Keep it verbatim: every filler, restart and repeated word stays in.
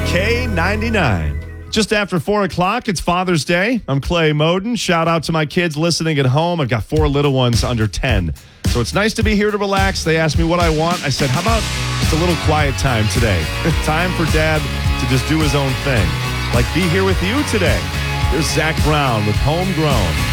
K ninety-nine. Just after four o'clock, it's Father's Day. I'm Clay Moden. Shout out to my kids listening at home. I've got four little ones under ten. So it's nice to be here to relax. They asked me what I want. I said, how about just a little quiet time today? Time for Dad to just do his own thing. Like be here with you today. Here's Zach Brown with Homegrown.